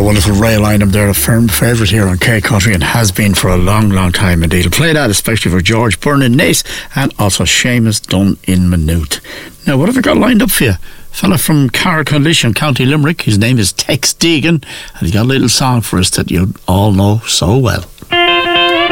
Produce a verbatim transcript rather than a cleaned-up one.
wonderful Ray Lynham there, a firm favourite here on K Country and has been for a long, long time indeed. I'll play that especially for George Byrne in Naas and also Seamus Dunn in Maynooth. Now, what have I got lined up for you? A fella from Carrick-on-Lishan, County Limerick. His name is Tex Deegan and he's got a little song for us that you all know so well.